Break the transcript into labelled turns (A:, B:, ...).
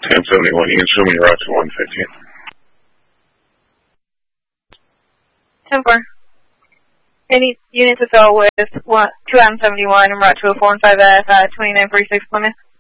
A: 1071, you can show me route to 115.
B: 10-4. Any units to fill with 2 M71 and route 204 and 5F at 2946 Plymouth?